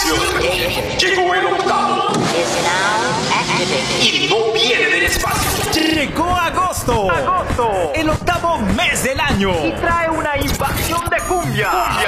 Atención, llegó el octavo y no viene del espacio. Llegó agosto, el octavo mes del año, y trae una invasión de cumbia.